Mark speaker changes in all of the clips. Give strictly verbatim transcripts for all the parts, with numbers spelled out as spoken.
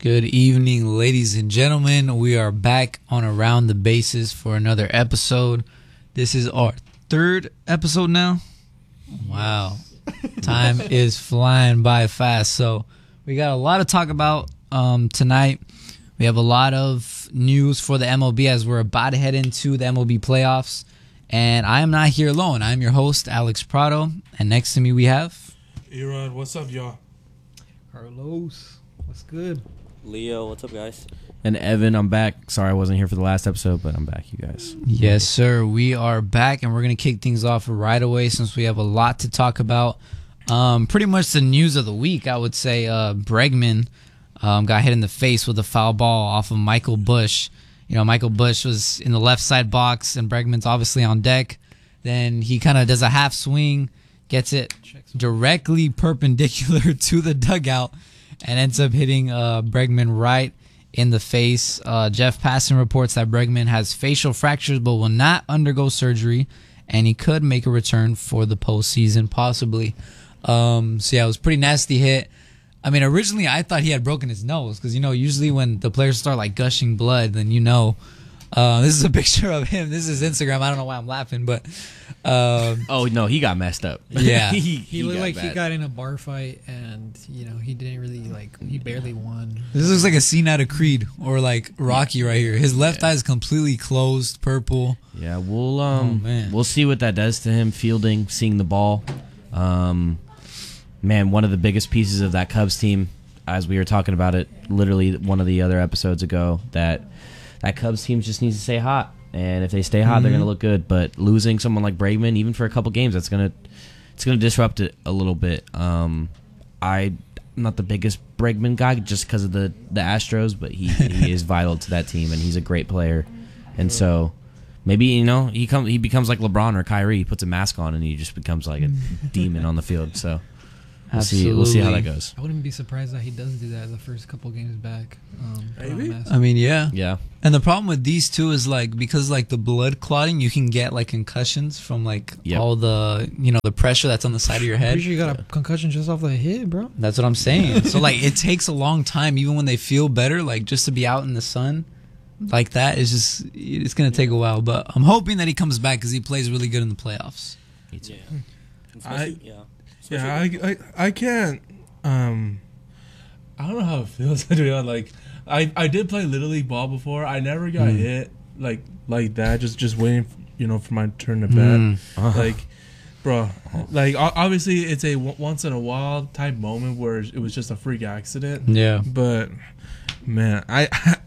Speaker 1: Good evening, ladies and gentlemen. We are back on Around the Bases for another episode. This is our third episode now. Wow. Time is flying by fast. So we got a lot to talk about um, tonight. We have a lot of news for the M L B as we're about to head into the M L B playoffs. And I am not here alone. I'm your host, Alex Prado. And next to me we have...
Speaker 2: Erod, what's up, y'all?
Speaker 3: Carlos, what's good?
Speaker 4: Leo, what's up, guys?
Speaker 5: And Evan, I'm back. Sorry I wasn't here for the last episode, but I'm back, you guys.
Speaker 1: Yes, sir. We are back, and we're going to kick things off right away since we have a lot to talk about. Um, pretty much the news of the week, I would say. Uh, Bregman um, got hit in the face with a foul ball off of Michael Busch. You know, Michael Busch was in the left side box, and Bregman's obviously on deck. Then he kind of does a half swing, gets it directly perpendicular to the dugout, and ends up hitting uh, Bregman right in the face. Uh, Jeff Passan reports that Bregman has facial fractures but will not undergo surgery, and he could make a return for the postseason, possibly. Um, so, yeah, it was a pretty nasty hit. I mean, originally I thought he had broken his nose because, you know, usually when the players start, like, gushing blood, then you know. Uh, this is a picture of him. This is Instagram. I don't know why I'm laughing, but... Um,
Speaker 5: oh, no, he got messed up.
Speaker 1: Yeah.
Speaker 3: he, he, he looked like
Speaker 5: bad.
Speaker 3: he got in a bar fight, and, you know, he didn't really, like, he barely won.
Speaker 1: This looks like a scene out of Creed or, like, Rocky right here. His left yeah. eye is completely closed, purple.
Speaker 5: Yeah, we'll um,
Speaker 1: oh, man.
Speaker 5: we'll see what that does to him, fielding, seeing the ball. Um, man, one of the biggest pieces of that Cubs team, as we were talking about it literally one of the other episodes ago, that that Cubs team just needs to stay hot. And if they stay hot, mm-hmm. they're going to look good. But losing someone like Bregman, even for a couple games, that's going to it's going to disrupt it a little bit. Um, I'm not the biggest Bregman guy just because of the, the Astros, but he, he is vital to that team, and he's a great player. And so maybe, you know, he come he becomes like LeBron or Kyrie. He puts a mask on, and he just becomes like a demon on the field. So we'll see, we'll see how that goes.
Speaker 3: I wouldn't be surprised that he does do that the first couple games back. Um,
Speaker 2: Maybe.
Speaker 1: I mean, yeah.
Speaker 5: Yeah.
Speaker 1: And the problem with these two is, like, because, like, the blood clotting, you can get, like, concussions from, like, yep. all the, you know, the pressure that's on the side of your head.
Speaker 3: Pretty sure you got a concussion just off the hit, bro.
Speaker 1: That's what I'm saying. So, like, it takes a long time, even when they feel better, like, just to be out in the sun like that is just, it's going to take a while. But I'm hoping that he comes back because he plays really good in the playoffs.
Speaker 4: Yeah.
Speaker 2: I,
Speaker 4: yeah.
Speaker 2: yeah, I, I, I can't, um, I don't know how it feels to be honest. Like, I, I did play Little League ball before. I never got mm. hit like like that. Just just waiting, you know, for my turn to bat. Mm. Uh-huh. Like, bro, like obviously it's a w- once in a while type moment where it was just a freak accident.
Speaker 1: Yeah.
Speaker 2: But man, I, I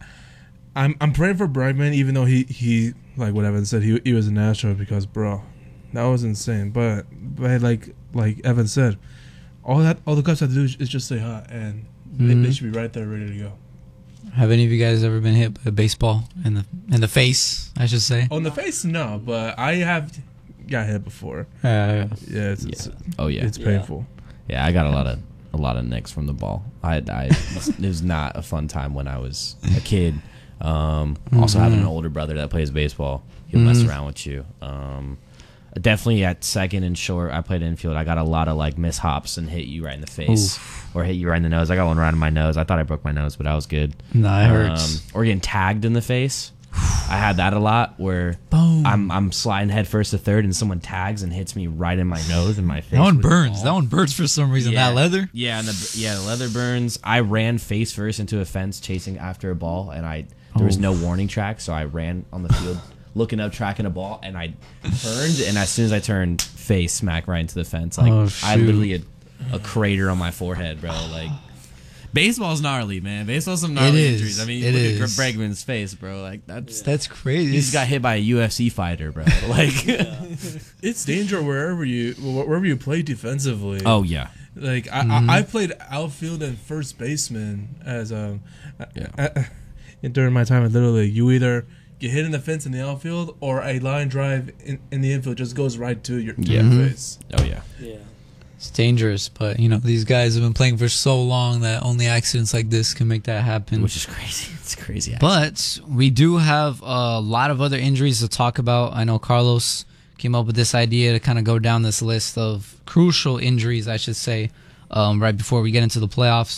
Speaker 2: I'm I'm praying for Bregman, even though he he like what Evan said, he he was an Astro because bro, that was insane. But but like like Evan said, all that all the Cubs have to do is, is just stay hot, and mm-hmm. they, they should be right there ready to go.
Speaker 1: Have any of you guys ever been hit by a baseball in the in the face, I should say?
Speaker 2: On the face, no, but I have got hit before.
Speaker 1: Uh, yeah,
Speaker 2: yeah, it's, it's,
Speaker 5: yeah. Oh yeah,
Speaker 2: it's painful.
Speaker 5: Yeah. yeah, I got a lot of a lot of nicks from the ball. I, I it was not a fun time when I was a kid. Um, mm-hmm. Also having an older brother that plays baseball, he'll mm-hmm. mess around with you. Um, Definitely at second and short, I played infield. I got a lot of like miss hops and hit you right in the face. Oof. Or hit you right in the nose. I got one right in my nose. I thought I broke my nose, but I was good.
Speaker 1: No, it hurts.
Speaker 5: Um, or getting tagged in the face. I had that a lot where
Speaker 1: Boom.
Speaker 5: I'm I'm sliding head first to third and someone tags and hits me right in my nose and my face.
Speaker 1: That one burns. That one burns for some reason.
Speaker 5: Yeah.
Speaker 1: That leather.
Speaker 5: Yeah, and the yeah the leather burns. I ran face first into a fence chasing after a ball, and I there was no warning track, so I ran on the field. Looking up, tracking a ball, and I turned, and as soon as I turned, face smack right into the fence. Like
Speaker 1: oh,
Speaker 5: I literally had a crater on my forehead, bro. Like baseball's gnarly, man. Baseball's some gnarly injuries. I mean,
Speaker 1: it
Speaker 5: look
Speaker 1: is.
Speaker 5: at Bregman's face, bro. Like that's
Speaker 1: yeah. that's crazy.
Speaker 5: He just got hit by a U F C fighter, bro. Like
Speaker 2: yeah. It's danger wherever you wherever you play defensively.
Speaker 5: Oh yeah.
Speaker 2: Like I, mm-hmm. I, I played outfield and first baseman as a yeah. uh, during my time at Little League. You either get hit in the fence in the outfield, or a line drive in, in the infield just goes right to your, to
Speaker 5: yeah.
Speaker 2: your face.
Speaker 5: Oh, yeah.
Speaker 4: Yeah.
Speaker 1: It's dangerous, but, you know, these guys have been playing for so long that only accidents like this can make that happen.
Speaker 5: Which is crazy. It's crazy.
Speaker 1: But we do have a lot of other injuries to talk about. I know Carlos came up with this idea to kind of go down this list of crucial injuries, I should say, um, right before we get into the playoffs.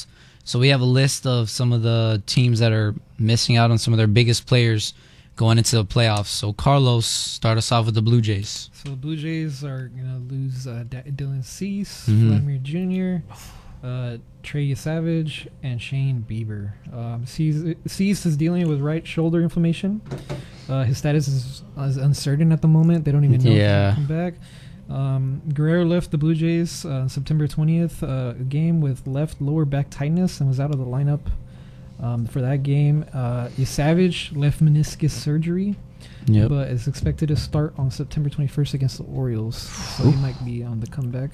Speaker 1: So we have a list of some of the teams that are missing out on some of their biggest players going into the playoffs. So Carlos, start us off with the Blue Jays.
Speaker 3: So the Blue Jays are gonna lose uh, D- Dylan Cease,
Speaker 1: Mhm.
Speaker 3: Vladimir Junior, uh, Trey Savage, and Shane Bieber. Um, Cease, Cease is dealing with right shoulder inflammation. Uh, his status is, is uncertain at the moment. They don't even know
Speaker 1: Yeah.
Speaker 3: if he'll come back. Um, Guerrero left the Blue Jays uh, on September twentieth, uh, a game with left lower back tightness and was out of the lineup um, for that game. Uh, Savage left meniscus surgery,
Speaker 1: Yep.
Speaker 3: but is expected to start on September twenty-first against the Orioles, so he might be on the comeback.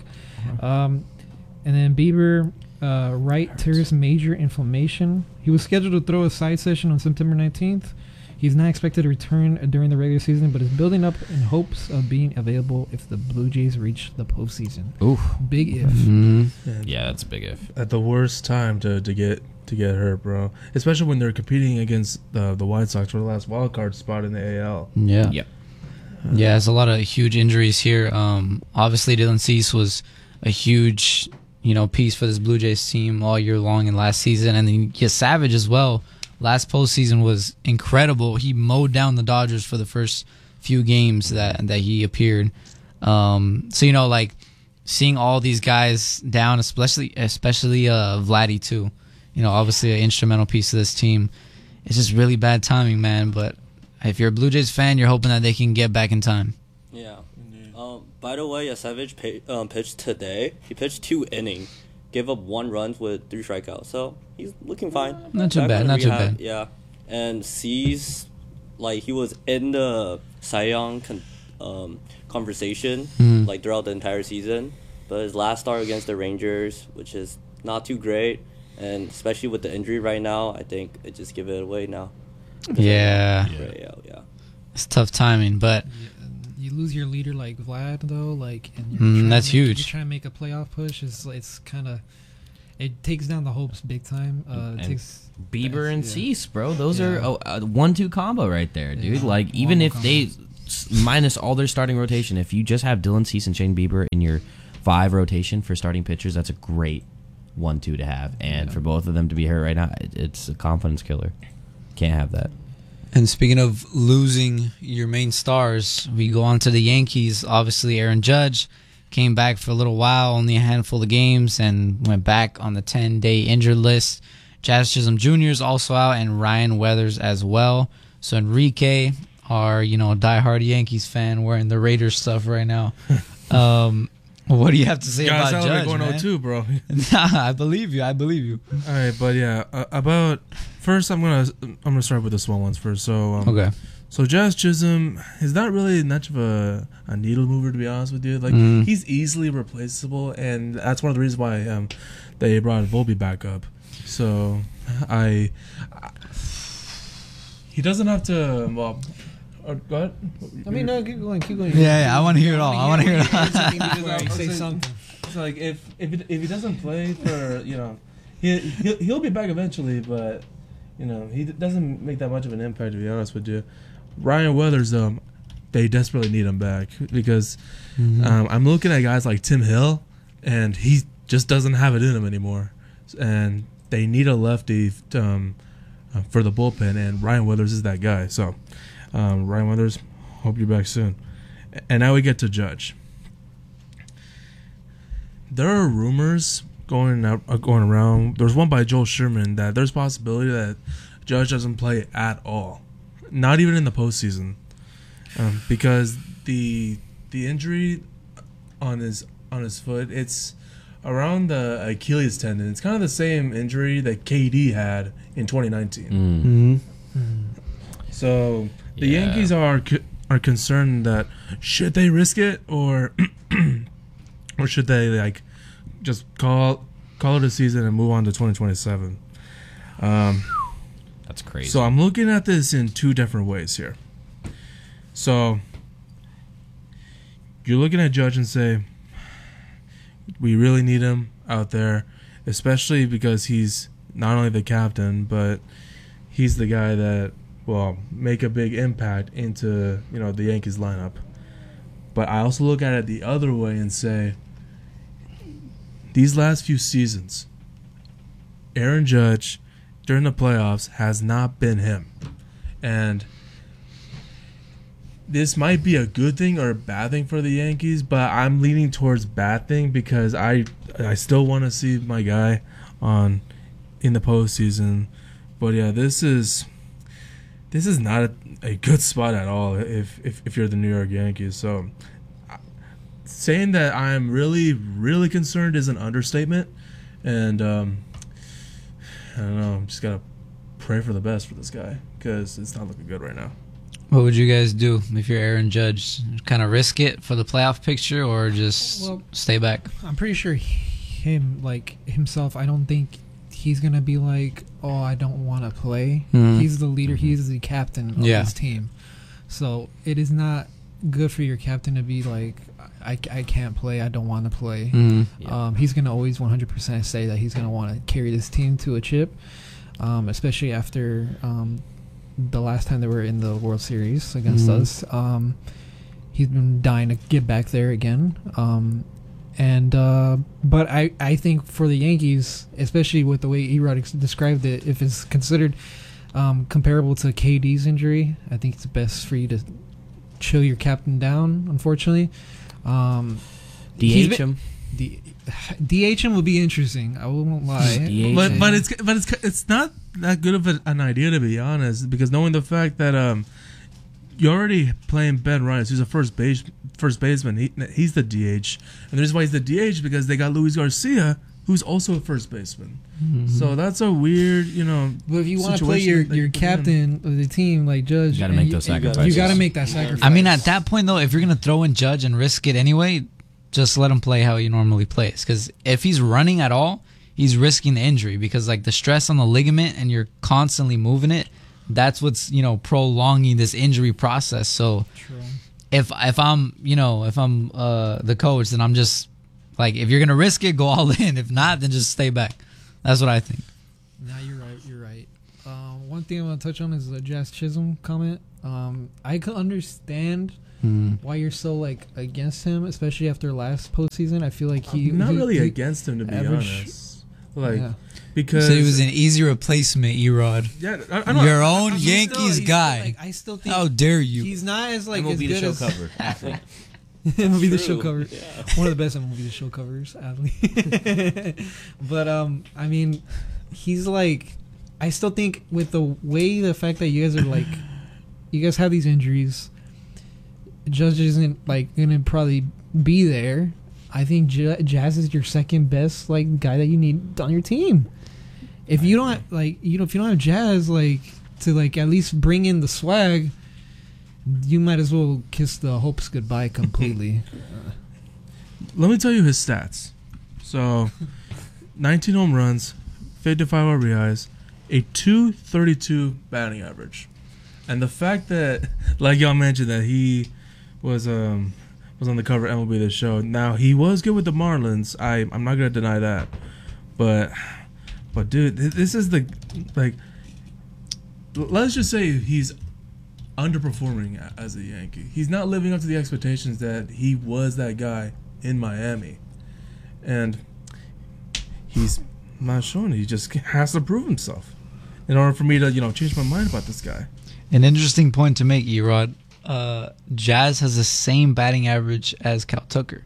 Speaker 3: Um, and then Bieber, uh, right teres major inflammation. He was scheduled to throw a side session on September nineteenth. He's not expected to return uh, during the regular season, but is building up in hopes of being available if the Blue Jays reach the postseason.
Speaker 5: Oof.
Speaker 3: Big if.
Speaker 1: Mhm.
Speaker 2: And
Speaker 5: Yeah, that's a big if.
Speaker 2: At the worst time to, to get to get hurt, bro. Especially when they're competing against the the White Sox for the last wild card spot in the A L.
Speaker 1: Yeah.
Speaker 5: Yep.
Speaker 1: Yeah, there's a lot of huge injuries here. Um, obviously, Dylan Cease was a huge, you know, piece for this Blue Jays team all year long and last season, and then yeah, Savage as well. Last postseason was incredible. He mowed down the Dodgers for the first few games that that he appeared. Um, so you know, like seeing all these guys down, especially especially uh, Vladdy too. You know, obviously an instrumental piece of this team. It's just really bad timing, man. But if you're a Blue Jays fan, you're hoping that they can get back in time.
Speaker 4: Yeah. Um, by the way, uh, Savage pay, um, pitched today. He pitched two innings, gave up one run with three strikeouts. So he's looking fine.
Speaker 1: Not too
Speaker 4: Back
Speaker 1: bad,
Speaker 4: on
Speaker 1: not too
Speaker 4: rehab,
Speaker 1: bad.
Speaker 4: Yeah. And Cease, like, he was in the Cy Young con- um, conversation,
Speaker 1: Mhm.
Speaker 4: like, throughout the entire season. But his last start against the Rangers, which is not too great, and especially with the injury right now, I think it just give it away now.
Speaker 1: Yeah,
Speaker 4: Yeah, yeah. yeah.
Speaker 1: it's tough timing, but
Speaker 3: You lose your leader like Vlad though, like and you're
Speaker 1: Mm,
Speaker 3: trying
Speaker 1: that's
Speaker 3: to make,
Speaker 1: huge.
Speaker 3: You're trying to make a playoff push. Is it's kind of it takes down the hopes big time. Uh, it
Speaker 5: And
Speaker 3: takes
Speaker 5: Bieber and
Speaker 3: yeah.
Speaker 5: Cease, bro. Those
Speaker 3: Yeah.
Speaker 5: are a, a one-two combo right there, dude.
Speaker 3: Yeah.
Speaker 5: Like even
Speaker 3: Wonderful
Speaker 5: if they s- minus all their starting rotation, if you just have Dylan Cease and Shane Bieber in your five rotation for starting pitchers, that's a great one-two to have. And
Speaker 3: Yeah.
Speaker 5: for both of them to be hurt right now, it, it's a confidence killer. Can't have that.
Speaker 1: And speaking of losing your main stars, we go on to the Yankees. Obviously, Aaron Judge came back for a little while, only a handful of games, and went back on the ten-day injured list. Jazz Chisholm Junior is also out, and Ryan Weathers as well. So Enrique, our you know diehard Yankees fan, wearing the Raiders stuff right now. um, what do you have to say
Speaker 2: Guys,
Speaker 1: about
Speaker 2: how are
Speaker 1: Judge,
Speaker 2: we going
Speaker 1: man?
Speaker 2: oh two, bro?
Speaker 1: Nah, I believe you. I believe you.
Speaker 2: All right, but yeah, uh, about first, I'm gonna I'm gonna start with the small ones first. So um,
Speaker 1: Okay.
Speaker 2: So Jazz Chisholm is not really much of a, a needle mover, to be honest with you. Like
Speaker 1: Mm.
Speaker 2: he's easily replaceable, and that's one of the reasons why um, they brought Volpe back up. So I, I he doesn't have to. Well, uh, go ahead.
Speaker 3: I mean, no, keep going, keep going.
Speaker 1: Yeah, yeah, I wanna hear it all. I wanna hear it all.
Speaker 3: Like, say something.
Speaker 2: It's like if if it, if he doesn't play for you know, he he'll, he'll be back eventually, but you know he doesn't make that much of an impact, to be honest with you. Ryan Weathers, um, they desperately need him back because
Speaker 1: Mhm.
Speaker 2: um, I'm looking at guys like Tim Hill, and he just doesn't have it in him anymore, and they need a lefty um, uh, for the bullpen, and Ryan Weathers is that guy. So, um, Ryan Weathers, hope you're back soon. And now we get to Judge. There are rumors going out, uh, going around. There's one by Joel Sherman that there's possibility that Judge doesn't play at all, not even in the postseason, um, because the the injury on his on his foot, it's around the Achilles tendon. It's kind of the same injury that K D had in twenty nineteen.
Speaker 5: Mm.
Speaker 2: So the
Speaker 5: Yeah.
Speaker 2: Yankees are co- are concerned that should they risk it or or should they like just call call it a season and move on to twenty twenty-seven. Um,
Speaker 5: That's crazy.
Speaker 2: so I'm looking at this in two different ways here. So you're looking at Judge and say, we really need him out there, especially because he's not only the captain, but he's the guy that will make a big impact into, you know, the Yankees lineup. But I also look at it the other way and say, these last few seasons, Aaron Judge during the playoffs has not been him. And this might be a good thing or a bad thing for the Yankees, but I'm leaning towards bad thing because I I still want to see my guy on in the postseason. But yeah, this is this is not a, a good spot at all if, if if you're the New York Yankees. So saying that I'm really really concerned is an understatement, and um, I don't know. I'm just gotta pray for the best for this guy because it's not looking good right now.
Speaker 1: What would you guys do if you're Aaron Judge? Kind of risk it for the playoff picture, or just
Speaker 3: Well,
Speaker 1: stay back?
Speaker 3: I'm pretty sure him, like himself, I don't think he's gonna be like, oh, I don't want to play.
Speaker 1: Mhm.
Speaker 3: He's the leader. He's the captain of
Speaker 1: Yeah.
Speaker 3: his team. So it is not good for your captain to be like, I, I can't play. I don't want to play.
Speaker 1: Mm.
Speaker 5: Yeah.
Speaker 3: Um, he's gonna always one hundred percent say that he's gonna want to carry this team to a chip, um, especially after um, the last time they were in the World Series against
Speaker 1: Mhm.
Speaker 3: us. Um, he's been dying to get back there again. Um, and uh, but I, I think for the Yankees, especially with the way Erod ex- described it, if it's considered um, comparable to K D's injury, I think it's best for you to chill your captain down. Unfortunately, um, he's
Speaker 5: D H
Speaker 3: been-
Speaker 5: him.
Speaker 3: D- DH him would be interesting. I won't lie.
Speaker 5: D H
Speaker 2: But
Speaker 5: him.
Speaker 2: but it's but it's it's not that good of a, an idea, to be honest, because knowing the fact that um you're already playing Ben Rice, who's a first base first baseman. He, he's the D H, and the reason why he's the D H is because they got Luis Garcia, who's also a first baseman.
Speaker 1: Mm-hmm.
Speaker 2: So that's a weird, you know.
Speaker 3: But if you want to play
Speaker 2: situation
Speaker 3: your,
Speaker 2: that
Speaker 3: your
Speaker 2: you put in.
Speaker 3: captain of the team like Judge,
Speaker 5: You gotta
Speaker 3: and
Speaker 5: make
Speaker 3: you-
Speaker 5: those
Speaker 3: you gotta-
Speaker 5: sacrifices.
Speaker 3: You got to make that sacrifice.
Speaker 1: I mean, at that point, though, if you're going to throw in Judge and risk it anyway, just let him play how he normally plays. Because if he's running at all, he's risking the injury. Because, like, the stress on the ligament and you're constantly moving it, that's what's, you know, prolonging this injury process. So
Speaker 3: True.
Speaker 1: if if I'm, you know, if I'm uh, the coach, then I'm just, like, if you're going to risk it, go all in. If not, then just stay back. That's what I think.
Speaker 3: Nah, you're right. You're right. Um, one thing I want to touch on is the Jazz Chisholm comment. Um, I could understand
Speaker 1: Hmm.
Speaker 3: why you're so like against him, especially after last postseason. I feel like he
Speaker 2: I'm not
Speaker 3: he-
Speaker 2: really
Speaker 3: he-
Speaker 2: against him, to be
Speaker 3: average-
Speaker 2: honest. Like
Speaker 3: Yeah.
Speaker 2: because
Speaker 1: So he was an easy replacement, Erod.
Speaker 2: yeah, I, I know,
Speaker 1: Your
Speaker 2: I-
Speaker 1: own
Speaker 3: He's still-
Speaker 1: Yankees
Speaker 3: he's
Speaker 1: guy.
Speaker 3: Still, like, I still think
Speaker 1: How dare you?
Speaker 3: he's not as like
Speaker 5: M L
Speaker 3: as
Speaker 5: B the
Speaker 3: good
Speaker 5: show
Speaker 3: as
Speaker 5: cover athlete.
Speaker 3: M L B the show
Speaker 4: True.
Speaker 3: cover.
Speaker 4: Yeah.
Speaker 3: One of the best M L B the show covers, athlete. But um, I mean, he's like, I still think with the way the fact that you guys are like, you guys have these injuries. Judge isn't like gonna probably be there. I think J- Jazz is your second best like guy that you need on your team. If you don't have, like you know if you don't have Jazz like to like at least bring in the swag, you might as well kiss the hopes goodbye completely.
Speaker 2: Let me tell you his stats. So, nineteen home runs, fifty-five R B Is, a two thirty-two batting average, and the fact that, like y'all mentioned, that he was um was on the cover of M L B The Show. Now he was good with the Marlins. I I'm not gonna deny that, but but dude, th- this is the like. Let's just say he's underperforming a- as a Yankee. He's not living up to the expectations that he was that guy in Miami, and he's not showing it. He just has to prove himself in order for me to, you know, change my mind about this guy.
Speaker 1: An interesting point to make, Erod. Uh, Jazz has the same batting average as Cal Tucker.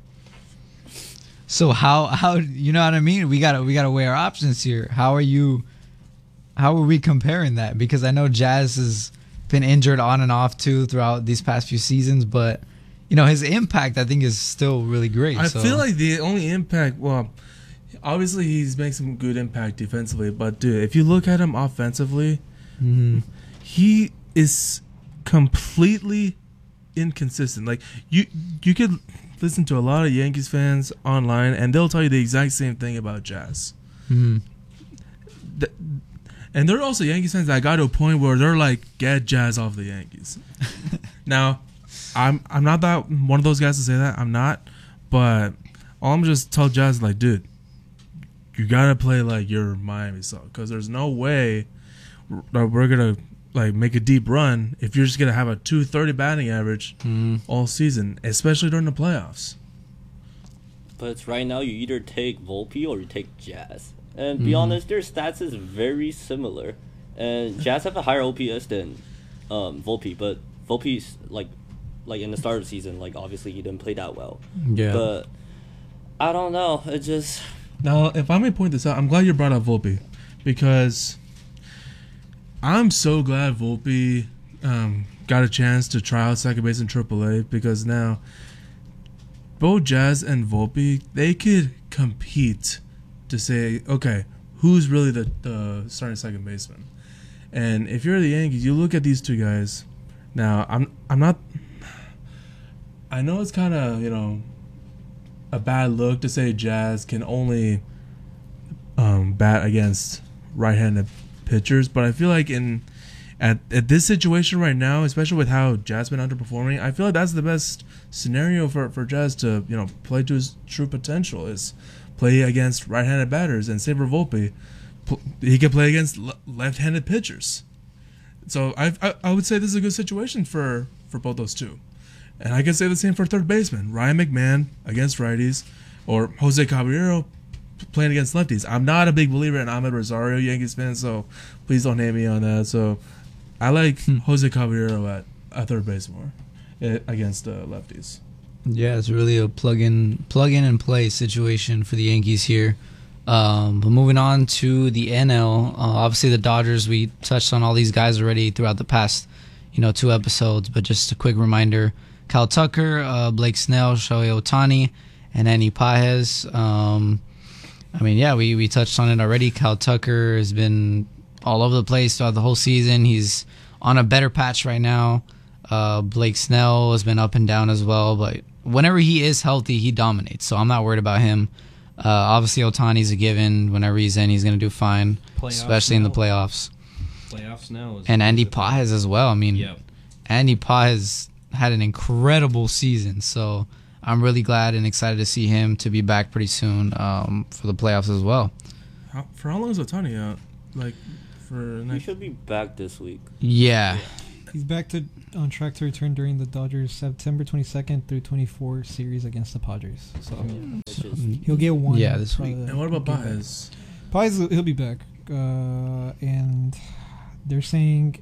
Speaker 1: So how how you know what I mean? We gotta we gotta weigh our options here. How are you? How are we comparing that? Because I know Jazz has been injured on and off too throughout these past few seasons, but you know his impact I think is still really great.
Speaker 2: I
Speaker 1: so.
Speaker 2: feel like the only impact, well, obviously he's making some good impact defensively, but dude, if you look at him offensively,
Speaker 1: Mhm.
Speaker 2: he is completely inconsistent. Like you, you could listen to a lot of Yankees fans online, and they'll tell you the exact same thing about Jazz.
Speaker 1: Mhm.
Speaker 2: Th- And there are also Yankees fans that got to a point where they're like, get Jazz off the Yankees. Now, I'm I'm not that one of those guys to say that. I'm not, but all I'm just tell Jazz like, dude, you gotta play like your Miami self, because there's no way that we're gonna like make a deep run if you're just gonna have a two thirty batting average
Speaker 1: Mhm.
Speaker 2: all season, especially during the playoffs.
Speaker 4: But it's right now you either take Volpe or you take Jazz. And be
Speaker 1: Mhm.
Speaker 4: honest, their stats is very similar. And Jazz have a higher O P S than um, Volpe, but Volpe's like, like in the start of the season, like obviously he didn't play that well.
Speaker 1: Yeah.
Speaker 4: But I don't know. It just
Speaker 2: Now, if I may point this out, I'm glad you brought up Volpe, because I'm so glad Volpe um, got a chance to try out second base in triple A, because now both Jazz and Volpe, they could compete to say, okay, who's really the, the starting second baseman? And if you're the Yankees, you look at these two guys. Now, I'm I'm not. I know it's kind of, you know, a bad look to say Jazz can only um, bat against right-handed pitchers, but I feel like in at at this situation right now, especially with how Jazz been underperforming, I feel like that's the best scenario for, for Jazz to, you know, play to his true potential, is play against right-handed batters. And Saber Volpe, pl- he can play against le- left-handed pitchers. So I, I I would say this is a good situation for, for both those two. And I can say the same for third baseman. Ryan McMahon against righties, or Jose Caballero playing against lefties. I'm not a big believer in Ahmed Rosario, Yankees fan, so please don't hate me on that. So I like Jose Caballero at, at third base more eh, against uh, lefties.
Speaker 1: Yeah, it's really a plug in, plug in and play situation for the Yankees here. Um, but moving on to the N L, uh, obviously the Dodgers. We touched on all these guys already throughout the past, you know, two episodes. But just a quick reminder: Kyle Tucker, uh, Blake Snell, Shohei Ohtani, and Andy Paez. Um, I mean, yeah, we, we touched on it already. Kyle Tucker has been all over the place throughout the whole season. He's on a better patch right now. Uh, Blake Snell has been up and down as well, but whenever he is healthy, he dominates. So I'm not worried about him. Uh, obviously, Otani's a given. Whenever he's in, he's going to do fine,
Speaker 5: Playoffs
Speaker 1: especially in the
Speaker 5: now.
Speaker 1: playoffs.
Speaker 5: Playoffs now. Is
Speaker 1: And Andy Paez as well. I mean,
Speaker 5: Yep.
Speaker 1: Andy Paez had an incredible season, so I'm really glad and excited to see him to be back pretty soon um, for the playoffs as well.
Speaker 2: How, for how long is Otani out? Like for
Speaker 4: he
Speaker 2: next?
Speaker 4: should be back this week.
Speaker 1: Yeah,
Speaker 3: He's back to on track to return during the Dodgers September twenty-second through twenty-fourth series against the Padres. So
Speaker 4: Which is,
Speaker 3: he'll get one.
Speaker 1: Yeah, this week.
Speaker 3: uh,
Speaker 2: And what about
Speaker 3: get back.
Speaker 2: Baez?
Speaker 3: Paez, he'll be back. Uh, and they're saying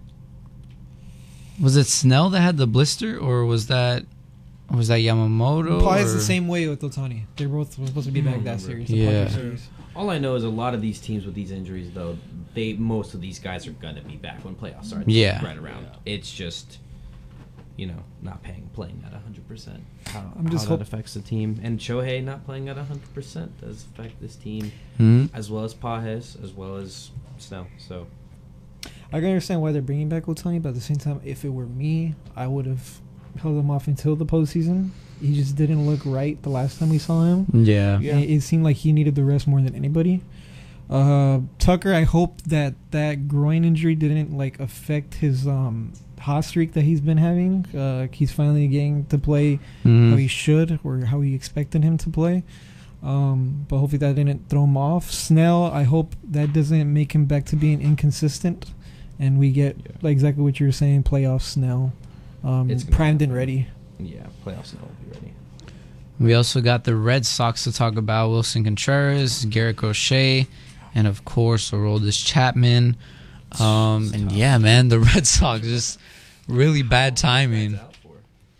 Speaker 1: was it Snell that had the blister, or was that was that Yamamoto?
Speaker 3: Paez
Speaker 1: or-
Speaker 3: the same way with Otani. They're both supposed to be back that series. The
Speaker 1: Yeah.
Speaker 3: Padres series.
Speaker 5: All I know is a lot of these teams with these injuries, though, they most of these guys are gonna be back when playoffs start.
Speaker 1: Yeah.
Speaker 5: right around. It's just, you know, not paying playing at a hundred percent. How,
Speaker 3: I'm just
Speaker 5: how
Speaker 3: hope-
Speaker 5: that affects the team, and Shohei not playing at a hundred percent does affect this team,
Speaker 1: Hmm?
Speaker 5: as well as Paez, as well as Snell. So
Speaker 3: I can understand why they're bringing back Otani, but at the same time, if it were me, I would have held him off until the postseason. He just didn't look right the last time we saw him.
Speaker 1: Yeah.
Speaker 3: And It, it seemed like he needed the rest more than anybody. Uh, Tucker, I hope that that groin injury didn't like affect his um, hot streak that he's been having. Uh, he's finally getting to play
Speaker 1: Mhm.
Speaker 3: how he should, or how we expected him to play. Um, but hopefully that didn't throw him off. Snell, I hope that doesn't make him back to being inconsistent, and we get
Speaker 5: Yeah.
Speaker 3: like exactly what you're saying, playoff Snell, um,
Speaker 5: It's gonna
Speaker 3: primed and
Speaker 5: happen.
Speaker 3: ready.
Speaker 5: yeah, playoffs Snell will be ready.
Speaker 1: We also got the Red Sox to talk about: Wilson Contreras, Garrett Crochet, and of course Aroldis Chapman. Um, and yeah, man, the Red Sox just really bad timing.
Speaker 5: Out for,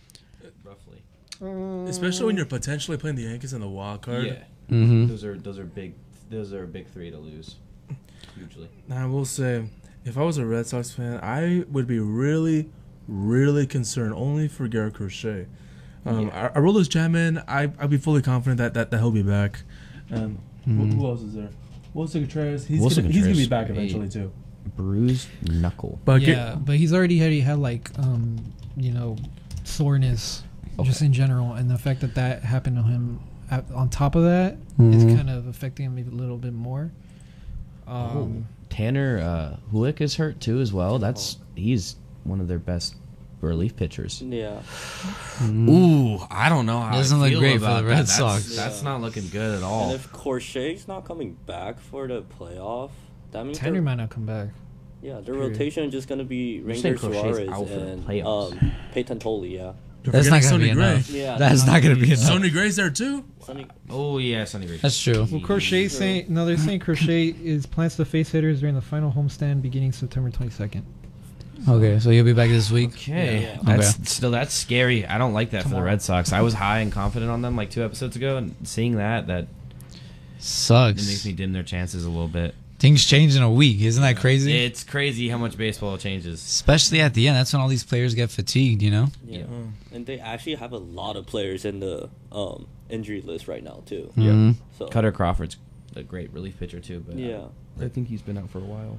Speaker 5: roughly.
Speaker 2: Especially when you're potentially playing the Yankees in the wild card.
Speaker 5: Yeah,
Speaker 1: Mm-hmm.
Speaker 5: those are those are big. Those are a big three to lose. Usually.
Speaker 2: Now, I will say, if I was a Red Sox fan, I would be really, really concerned only for Garrett Crochet. Um,
Speaker 5: Yeah.
Speaker 2: I, I roll Chapman. I I'd be fully confident that, that, that he'll be back. Um, who,
Speaker 1: Mhm.
Speaker 2: who else is there? Wilson Contreras. He's
Speaker 5: Wilson
Speaker 2: gonna, he's gonna be
Speaker 5: Contreras,
Speaker 2: back eventually too.
Speaker 5: Bruised knuckle.
Speaker 2: But
Speaker 3: yeah,
Speaker 2: Gar-
Speaker 3: but he's already already had like um, you know, soreness just
Speaker 5: Okay.
Speaker 3: in general, and the fact that that happened to him at, on top of that is
Speaker 1: Mhm.
Speaker 3: kind of affecting him a little bit more. Um,
Speaker 5: Tanner uh, Huick is hurt too as well. That's he's one of their best relief pitchers.
Speaker 4: yeah.
Speaker 5: Ooh, I don't know how
Speaker 1: Doesn't
Speaker 5: I
Speaker 1: look
Speaker 5: feel
Speaker 1: great for
Speaker 5: about
Speaker 1: the
Speaker 5: that.
Speaker 1: Red
Speaker 5: That's,
Speaker 1: Sox.
Speaker 5: That's
Speaker 4: Yeah.
Speaker 5: not looking good at all.
Speaker 4: And if Corshay's not coming back for the playoff, that means
Speaker 3: Tanner
Speaker 4: their-
Speaker 3: might not come back.
Speaker 4: yeah, their
Speaker 3: period.
Speaker 4: rotation is just gonna be
Speaker 5: You're saying
Speaker 4: Ranger
Speaker 5: Crochet's
Speaker 4: Suarez
Speaker 5: out for the
Speaker 4: and
Speaker 5: playoffs.
Speaker 4: um, Peyton Tolley. Yeah,
Speaker 2: Don't
Speaker 1: That's
Speaker 2: forget
Speaker 1: not gonna
Speaker 2: Sonny
Speaker 1: be
Speaker 2: Gray.
Speaker 1: enough.
Speaker 4: Yeah,
Speaker 1: That's not gonna be enough.
Speaker 2: Sonny Gray's there too.
Speaker 4: Sonny,
Speaker 5: Oh yeah, Sonny Gray.
Speaker 1: That's true.
Speaker 3: Well, Crochet saying no. They're saying Crochet is plans to face hitters during the final homestand beginning September twenty-second.
Speaker 1: Okay, so you'll be back this week.
Speaker 5: Okay,
Speaker 4: Yeah.
Speaker 5: that's
Speaker 1: Okay.
Speaker 5: still that's scary. I don't like that for the
Speaker 3: Tomorrow.
Speaker 5: Red Sox. I was high and confident on them like two episodes ago, and seeing that that it
Speaker 1: Sucks.
Speaker 5: makes me dim their chances a little bit.
Speaker 1: Things change in a week. Isn't that crazy?
Speaker 5: It's crazy how much baseball changes.
Speaker 1: Especially at the end. That's when all these players get fatigued, you know?
Speaker 4: yeah.
Speaker 5: Yeah.
Speaker 4: And they actually have a lot of players in the um, injury list right now too.
Speaker 1: Mhm.
Speaker 4: So
Speaker 5: Cutter Crawford's a great relief pitcher too, but
Speaker 4: Yeah.
Speaker 5: I think he's been out for a while.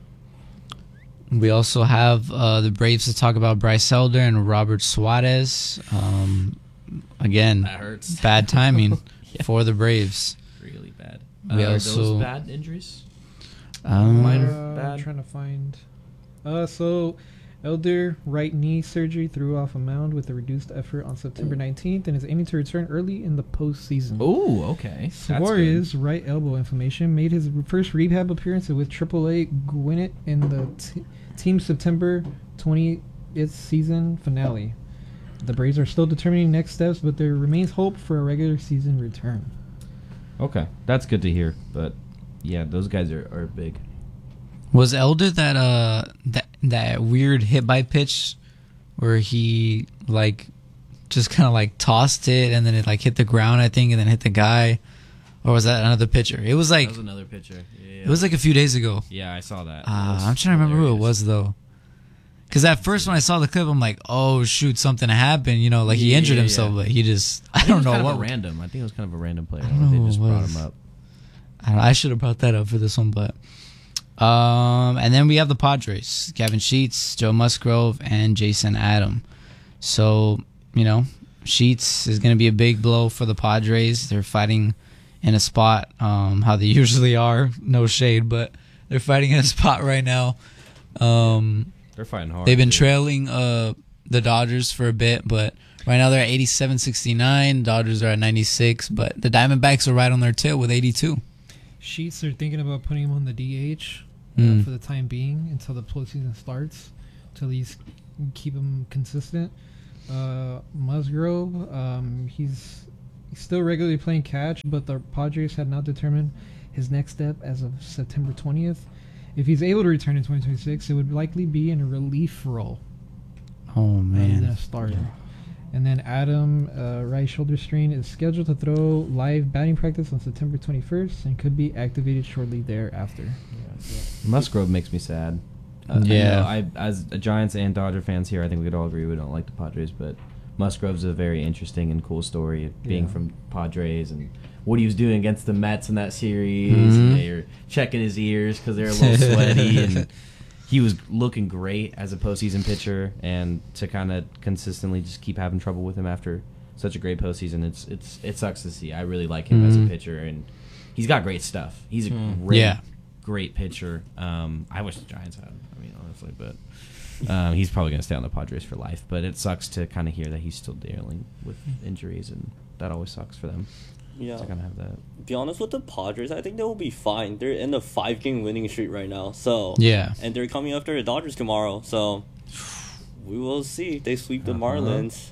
Speaker 1: We also have uh, the Braves to talk about Bryce Elder and Robert Suarez. Um, again,
Speaker 5: That hurts.
Speaker 1: bad timing
Speaker 5: Yeah.
Speaker 1: for the Braves.
Speaker 5: Really bad.
Speaker 1: We
Speaker 5: Uh, are
Speaker 1: also-
Speaker 5: those bad injuries?
Speaker 1: Um,
Speaker 5: Minor.
Speaker 3: Uh,
Speaker 5: bad.
Speaker 3: I'm trying to find. Uh, so Elder right knee surgery threw off a mound with a reduced effort on September nineteenth and is aiming to return early in the postseason.
Speaker 5: Oh, okay. That's
Speaker 3: Suarez, right elbow inflammation, made his first rehab appearance with triple A Gwinnett in the t- team's September twentieth season finale. The Braves are still determining next steps, but there remains hope for a regular season return.
Speaker 5: good. Okay, that's good to hear. But yeah, those guys are, are big.
Speaker 1: Was Elder that uh that that weird hit by pitch where he like just kind of like tossed it and then it like hit the ground, I think, and then hit the guy, or was that another pitcher? It was like
Speaker 5: that was another pitcher. Yeah,
Speaker 1: it was like a few days ago.
Speaker 5: yeah, I saw that.
Speaker 1: Uh,
Speaker 5: It was
Speaker 1: I'm trying to remember who it
Speaker 5: hilarious.
Speaker 1: was though. Because at first when I saw the clip, I'm like, oh shoot, something happened. You know, like he
Speaker 5: Yeah,
Speaker 1: injured
Speaker 5: yeah,
Speaker 1: himself,
Speaker 5: yeah.
Speaker 1: but he just
Speaker 5: I
Speaker 1: I
Speaker 5: think it
Speaker 1: don't
Speaker 5: was
Speaker 1: know
Speaker 5: kind
Speaker 1: what.
Speaker 5: Of a random. I think it was kind of a random player.
Speaker 1: I don't know
Speaker 5: They
Speaker 1: who
Speaker 5: just
Speaker 1: it
Speaker 5: brought
Speaker 1: was.
Speaker 5: him up.
Speaker 1: I, don't know, I should have brought that up for this one, but um, and then we have the Padres: Gavin Sheets, Joe Musgrove, and Jason Adam. So you know, Sheets is going to be a big blow for the Padres. They're fighting in a spot, um, how they usually are. No shade, but they're fighting in a spot right now. Um,
Speaker 5: They're fighting hard.
Speaker 1: they've been
Speaker 5: too.
Speaker 1: trailing uh the Dodgers for a bit, but right now they're at eighty-seven sixty-nine. Dodgers are at ninety-six, but the Diamondbacks are right on their tail with eighty-two.
Speaker 3: Sheets are thinking about putting him on the D H uh,
Speaker 1: Mm.
Speaker 3: for the time being until the postseason starts, to at least keep him consistent. Uh, Musgrove, um, he's, he's still regularly playing catch, but the Padres have not determined his next step as of September twentieth. If he's able to return in twenty twenty-six, it would likely be in a relief role
Speaker 1: Oh
Speaker 3: rather than
Speaker 1: man.
Speaker 3: a starter. And then Adam, uh, right shoulder strain, is scheduled to throw live batting practice on September twenty-first and could be activated shortly thereafter.
Speaker 5: Musgrove makes me sad. Uh,
Speaker 1: Yeah.
Speaker 5: you know, I, as a Giants and Dodger fans here, I think we could all agree we don't like the Padres, but Musgrove's a very interesting and cool story of being
Speaker 3: Yeah.
Speaker 5: from Padres and what he was doing against the Mets in that series.
Speaker 1: Mhm.
Speaker 5: And they were checking his ears because they're a little sweaty, and he was looking great as a postseason pitcher. And to kind of consistently just keep having trouble with him after such a great postseason, it's it's it sucks to see. I really like him as a
Speaker 1: Mhm.
Speaker 5: pitcher, and he's got great stuff. He's a
Speaker 2: Mm.
Speaker 5: great,
Speaker 1: Yeah.
Speaker 5: great pitcher. Um, I wish the Giants had him. I mean, honestly, but um, he's probably going to stay on the Padres for life. But it sucks to kind of hear that he's still dealing with injuries, and that always sucks for them.
Speaker 4: Yeah.
Speaker 5: To kind of have that.
Speaker 4: Be honest with the Padres, I think they will be fine. They're in a five game winning streak right now. So
Speaker 1: Yeah.
Speaker 4: and they're coming after the Dodgers tomorrow. So we will see if they sweep the
Speaker 5: Uh-huh.
Speaker 4: Marlins.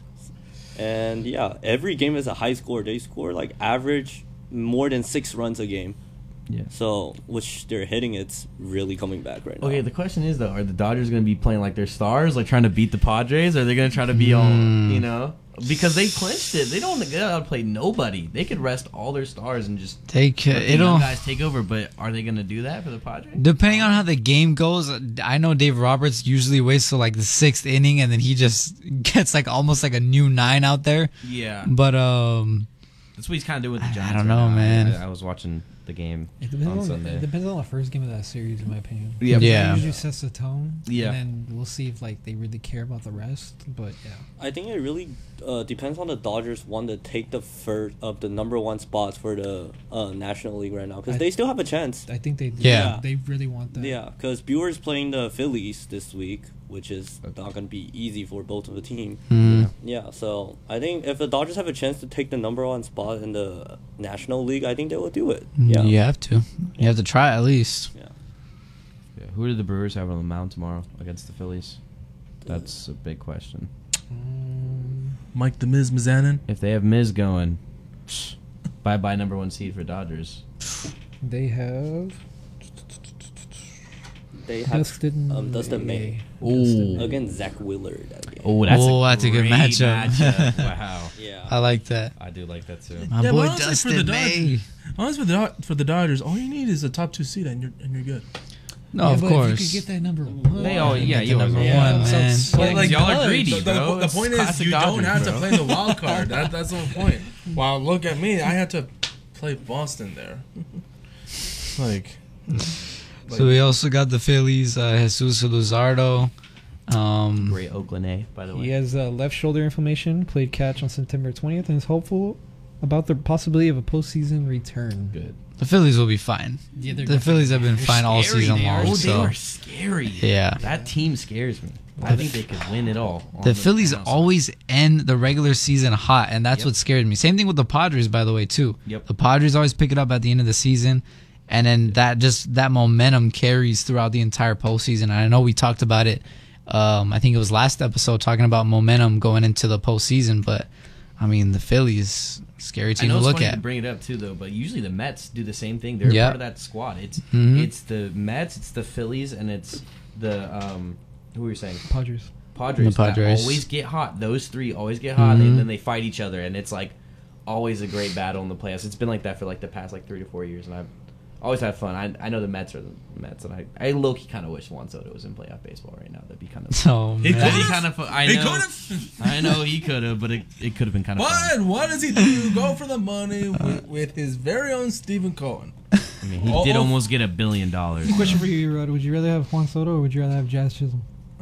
Speaker 4: And yeah, every game is a high score. They score like average more than six runs a game.
Speaker 5: Yeah.
Speaker 4: So which they're hitting, it's really coming back right now.
Speaker 5: Okay, the question is though, are the Dodgers going to be playing like they're stars, like trying to beat the Padres? Or are they going to try to be all,
Speaker 1: Hmm.
Speaker 5: you know? Because they clinched it. They don't got to play nobody. They could rest all their stars and just
Speaker 1: They could.
Speaker 5: let the
Speaker 1: It'll
Speaker 5: young guys take over. But are they going to do that for the Padres?
Speaker 1: depending on how the game goes. I know Dave Roberts usually waits till like the sixth inning, and then he just gets like almost like a new nine out there.
Speaker 5: Yeah,
Speaker 1: But um,
Speaker 5: that's what he's kind of doing with the
Speaker 1: I- I
Speaker 5: Giants.
Speaker 1: don't
Speaker 5: right
Speaker 1: know,
Speaker 5: now.
Speaker 1: man.
Speaker 5: I, I was watching the game
Speaker 3: It depends
Speaker 5: on
Speaker 3: on,
Speaker 5: Sunday.
Speaker 3: it depends on the first game of that series, in my opinion.
Speaker 5: Yep.
Speaker 1: Yeah.
Speaker 3: It usually sets the tone.
Speaker 5: Yeah.
Speaker 3: And then we'll see if like they really care about the rest. But yeah.
Speaker 4: I think it really uh, depends on the Dodgers want to take the first of the number one spots for the uh, National League right now because
Speaker 3: I-
Speaker 4: they still have a chance.
Speaker 3: I think they
Speaker 1: Yeah.
Speaker 3: they really want that.
Speaker 4: Yeah, because Bueller's playing the Phillies this week, which is not going to be easy for both of the team.
Speaker 1: mm,
Speaker 4: Yeah, so I think if the Dodgers have a chance to take the number one spot in the National League, I think they will do it. Yeah.
Speaker 1: you have to. You have to try at least.
Speaker 4: Yeah.
Speaker 5: Yeah. Who do the Brewers have on the mound tomorrow against the Phillies? That's a big question.
Speaker 3: Um,
Speaker 2: Mike the Miz Mizanin.
Speaker 5: If they have Miz going, bye bye number one seed for Dodgers.
Speaker 3: They have
Speaker 4: They have
Speaker 3: Dustin,
Speaker 4: um, Dustin May
Speaker 5: Ooh.
Speaker 4: against Zach Willard. That game.
Speaker 5: Oh, that's,
Speaker 1: Oh,
Speaker 5: a,
Speaker 1: that's a good
Speaker 5: great
Speaker 1: matchup.
Speaker 5: matchup. Wow.
Speaker 4: Yeah.
Speaker 1: I like that.
Speaker 5: I do like that too.
Speaker 1: My
Speaker 2: Yeah,
Speaker 1: boy
Speaker 2: but honestly, for
Speaker 1: Dustin
Speaker 2: the
Speaker 1: May.
Speaker 2: Honestly, for the for the Dodgers, all you need is a top two seed, and you're and you're good.
Speaker 1: No, of
Speaker 3: but
Speaker 1: course.
Speaker 3: If you could get that number one.
Speaker 5: They all- yeah,
Speaker 1: Get
Speaker 5: you
Speaker 1: the
Speaker 5: always
Speaker 1: number
Speaker 5: get
Speaker 1: one,
Speaker 5: that.
Speaker 1: man.
Speaker 3: So-
Speaker 5: Yeah, 'cause y'all are greedy,
Speaker 2: the, the,
Speaker 5: bro.
Speaker 2: the
Speaker 5: It's
Speaker 2: point is,
Speaker 5: classic
Speaker 2: you don't
Speaker 5: Dodgers,
Speaker 2: have to
Speaker 5: bro.
Speaker 2: play the wild card. That, that's the whole point. Wow, look at me. I had to play Boston there. like,
Speaker 1: So we also got the Phillies, uh, Jesus Luzardo. Um,
Speaker 5: Great Oakland A, by the way.
Speaker 3: He has uh, left shoulder inflammation, played catch on September twentieth, and is hopeful about the possibility of a postseason return.
Speaker 5: Good.
Speaker 1: the Phillies will be fine.
Speaker 3: Yeah, they're
Speaker 1: The Phillies have been
Speaker 5: They're
Speaker 1: fine all
Speaker 5: scary.
Speaker 1: season
Speaker 5: They are-
Speaker 1: long.
Speaker 5: Oh,
Speaker 1: So
Speaker 5: they were scary.
Speaker 1: Yeah.
Speaker 5: That team scares me. I think they could win it all. on
Speaker 1: the Phillies
Speaker 5: downside.
Speaker 1: always end the regular season hot, and that's
Speaker 5: Yep.
Speaker 1: what scared me. Same thing with the Padres, by the way, too.
Speaker 5: Yep.
Speaker 1: The Padres always pick it up at the end of the season, and then that just that momentum carries throughout the entire postseason. And I know we talked about it. Um, I think it was last episode talking about momentum going into the postseason, but I mean the Phillies, scary
Speaker 5: I
Speaker 1: team
Speaker 5: know
Speaker 1: to
Speaker 5: it's
Speaker 1: look
Speaker 5: funny
Speaker 1: at.
Speaker 5: to bring it up too, though. But usually the Mets do the same thing. They're
Speaker 1: Yep.
Speaker 5: part of that squad. It's
Speaker 1: Mhm.
Speaker 5: it's the Mets, it's the Phillies, and it's the um, who were you saying?
Speaker 3: Padres.
Speaker 5: Padres.
Speaker 1: The Padres.
Speaker 5: That always get hot. Those three always get hot,
Speaker 1: Mhm.
Speaker 5: and then they fight each other, and it's like always a great battle in the playoffs. It's been like that for like the past like three to four years, and I've always had fun. I I know the Mets are the Mets, and I I low key kind of wish Juan Soto was in playoff baseball right now. That'd be kind of.
Speaker 1: Oh,
Speaker 2: He
Speaker 1: man.
Speaker 5: That'd be
Speaker 2: could've.
Speaker 5: kind of fun. I
Speaker 2: He
Speaker 5: know.
Speaker 2: could've.
Speaker 5: I know he could have, but it, it could have been kind of fun.
Speaker 2: but what does he do? Go for the money with, with his very own Stephen Cohen.
Speaker 5: I mean, he
Speaker 2: Oh,
Speaker 5: did
Speaker 2: oh.
Speaker 5: almost get a billion dollars.
Speaker 3: Question for you, Rod. Would you rather have Juan Soto or would you rather have Jazz Chisholm?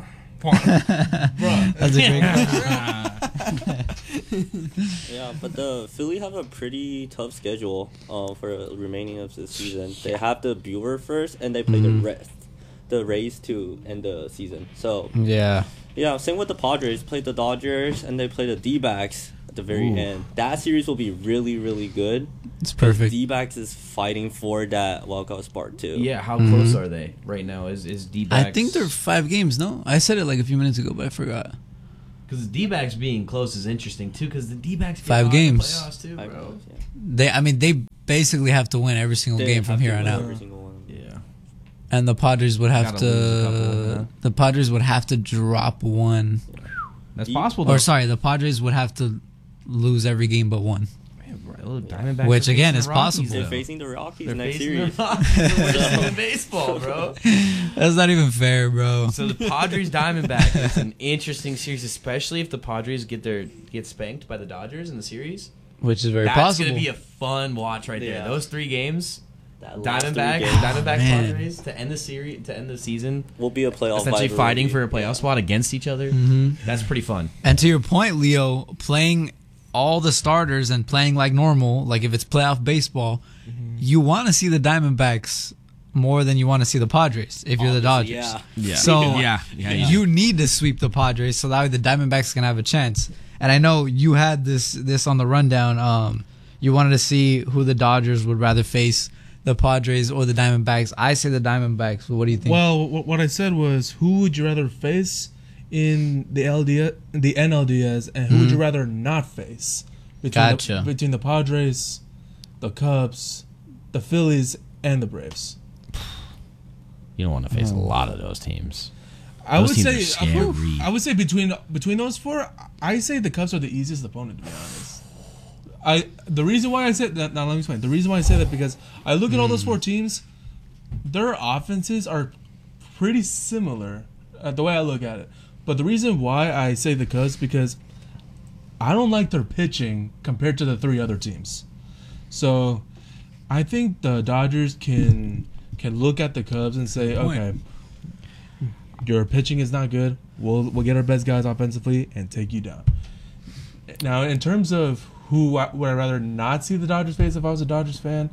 Speaker 2: Bruh.
Speaker 1: That's a great question.
Speaker 4: Yeah, but the Philly have a pretty tough schedule uh, for the remaining of the season. They have the Brewer first, and they play
Speaker 1: Mhm.
Speaker 4: the rest, the Rays to end the season. So
Speaker 1: Yeah.
Speaker 4: yeah, same with the Padres. Play the Dodgers, and they play the D-backs at the very
Speaker 5: Ooh.
Speaker 4: end. That series will be really, really good.
Speaker 1: It's perfect.
Speaker 4: D-backs is fighting for that wildcard spot too.
Speaker 5: Yeah, how
Speaker 1: Mhm.
Speaker 5: close are they right now? Is is D backs?
Speaker 1: I think they're five games, no? I said it like a few minutes ago, but I forgot.
Speaker 5: because the D backs being close is interesting too. Because the D backs
Speaker 1: Five games.
Speaker 5: playoffs too,
Speaker 4: Five
Speaker 5: bro.
Speaker 4: games, yeah.
Speaker 1: They, I mean, they basically have to win every single
Speaker 4: They
Speaker 1: game from
Speaker 4: have to
Speaker 1: here on
Speaker 4: win
Speaker 1: out.
Speaker 4: every single one.
Speaker 5: Yeah,
Speaker 1: And the Padres would have
Speaker 5: Gotta lose a couple,
Speaker 1: to.
Speaker 5: huh?
Speaker 1: The Padres would have to drop one.
Speaker 5: that's
Speaker 4: D-
Speaker 5: possible. Though.
Speaker 1: Or sorry, the Padres would have to lose every game but one.
Speaker 5: Man, bro, Diamondbacks
Speaker 1: Which,
Speaker 5: are
Speaker 1: again,
Speaker 5: facing
Speaker 1: is
Speaker 5: the Rockies,
Speaker 1: possible.
Speaker 4: They're
Speaker 5: though.
Speaker 4: facing the Rockies
Speaker 5: They're
Speaker 4: next
Speaker 5: facing
Speaker 4: series.
Speaker 5: the Rockies to win in baseball, bro.
Speaker 1: That's not even fair, bro.
Speaker 5: So the Padres Diamondbacks is an interesting series, especially if the Padres get their get spanked by the Dodgers in the series.
Speaker 1: Which is very
Speaker 5: That's
Speaker 1: possible.
Speaker 5: gonna be a fun watch right there.
Speaker 4: Yeah.
Speaker 5: Those three games,
Speaker 4: That last three
Speaker 5: Diamondbacks,
Speaker 4: games
Speaker 5: Diamondbacks,
Speaker 1: man.
Speaker 5: Padres to end the series, to end the season,
Speaker 4: will be a playoff.
Speaker 5: essentially
Speaker 4: rivalry.
Speaker 5: fighting for a playoff spot against each other.
Speaker 1: Mhm.
Speaker 5: That's pretty fun.
Speaker 1: And to your point, Leo, playing all the starters and playing like normal, like if it's playoff baseball, you want to see the Diamondbacks more than you want to see the Padres if you're the
Speaker 4: Obviously,
Speaker 1: Dodgers.
Speaker 4: yeah.
Speaker 5: Yeah.
Speaker 1: So
Speaker 5: yeah, yeah, yeah.
Speaker 1: you need to sweep the Padres so that way the Diamondbacks can have a chance. And I know you had this this on the rundown. Um, you wanted to see who the Dodgers would rather face, the Padres or the Diamondbacks. I say the Diamondbacks. But what do you think?
Speaker 2: Well, wh- what I said was, who would you rather face in the L D S, the N L D S, and who would you rather not face between
Speaker 1: Gotcha.
Speaker 2: the, between the Padres, the Cubs, the Phillies, and the Braves?
Speaker 5: You don't want to face a lot of those teams.
Speaker 2: I
Speaker 5: Those
Speaker 2: would
Speaker 5: teams
Speaker 2: say,
Speaker 5: are scary.
Speaker 2: I would say between between those four, I say the Cubs are the easiest opponent, to be honest. I the reason why I said that, now let me explain. The reason why I say that because I look at all those four teams, their offenses are pretty similar, uh, the way I look at it. But the reason why I say the Cubs because I don't like their pitching compared to the three other teams. So I think the Dodgers can can look at the Cubs and say,
Speaker 1: Good point.
Speaker 2: okay, your pitching is not good. We'll we'll get our best guys offensively and take you down. Now, in terms of who I, would I rather not see the Dodgers face if I was a Dodgers fan,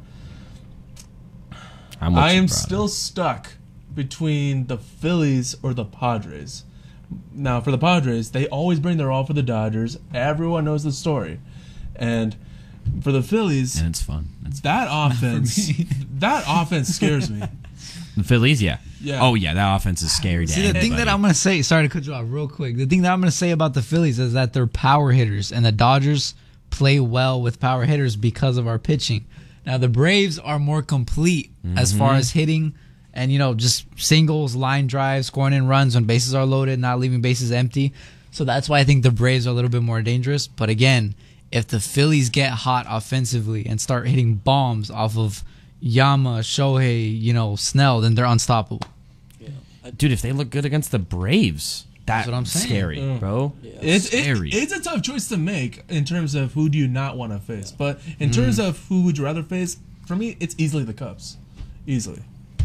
Speaker 5: I'm with
Speaker 2: I
Speaker 5: you,
Speaker 2: am
Speaker 5: brother.
Speaker 2: still stuck between the Phillies or the Padres. Now, for the Padres, they always bring their all for the Dodgers. Everyone knows the story. And for the Phillies,
Speaker 5: and it's fun. It's
Speaker 2: that offense, that offense scares me.
Speaker 5: The Phillies, yeah.
Speaker 2: Yeah.
Speaker 5: Oh yeah, that offense is scary. To
Speaker 1: See, the thing
Speaker 5: anybody.
Speaker 1: that I'm gonna say, sorry to cut you off real quick. The thing that I'm gonna say about the Phillies is that they're power hitters, and the Dodgers play well with power hitters because of our pitching. Now the Braves are more complete as far as hitting, and you know, just singles, line drives, scoring in runs when bases are loaded, not leaving bases empty. So that's why I think the Braves are a little bit more dangerous. But again, if the Phillies get hot offensively and start hitting bombs off of Yama, Shohei, you know, Snell, then they're unstoppable.
Speaker 4: Yeah. I,
Speaker 5: dude, if they look good against the Braves, that's
Speaker 1: what I'm saying.
Speaker 5: scary,
Speaker 2: Mm.
Speaker 5: bro.
Speaker 4: yeah.
Speaker 2: It's
Speaker 5: Scary.
Speaker 2: it, it's a tough choice to make in terms of who do you not want to face. But in terms of who would you rather face, for me, it's easily the Cubs. Easily.